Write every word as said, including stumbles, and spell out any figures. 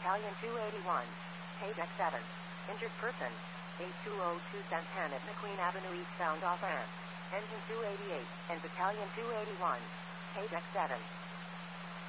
Battalion two eighty-one. Paydeck seven. Injured person. eight two oh two Santana at McQueen Avenue eastbound off ramp. Engine two eighty-eight and Battalion two eighty-one. Paydeck seven.